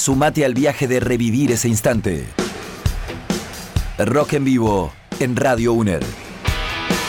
Sumate al viaje de revivir ese instante. Rock en vivo en Radio UNER.